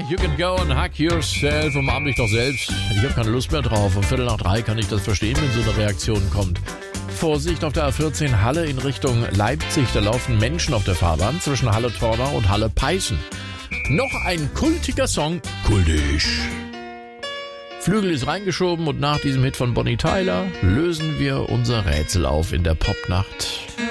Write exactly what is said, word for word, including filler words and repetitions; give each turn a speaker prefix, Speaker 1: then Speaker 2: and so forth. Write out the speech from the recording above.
Speaker 1: You Can Go and Hug Yourself. Umarm dich doch selbst. Ich habe keine Lust mehr drauf. Um Viertel nach drei kann ich das verstehen, wenn so eine Reaktion kommt. Vorsicht auf der A vierzehn Halle in Richtung Leipzig. Da laufen Menschen auf der Fahrbahn zwischen Halle-Tornau und Halle-Peißen. Noch ein kultiger Song. Kultisch. Flügel ist reingeschoben und nach diesem Hit von Bonnie Tyler lösen wir unser Rätsel auf in der Popnacht.